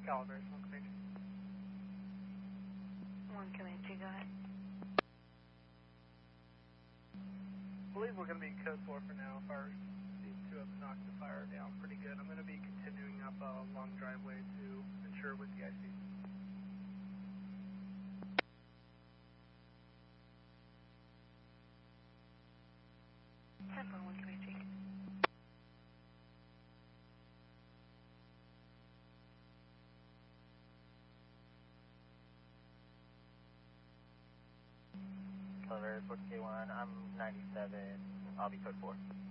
Calibers, 1 Comanche. 1 Comanche, go ahead. I believe we're going to be code 4 for now. Fire, these two have knocked the fire down pretty good. I'm going to be continuing up a long driveway to ensure with the IC. Tempo 1 Comanche. Calibers, 4K1, I'm 97, I'll be code 4.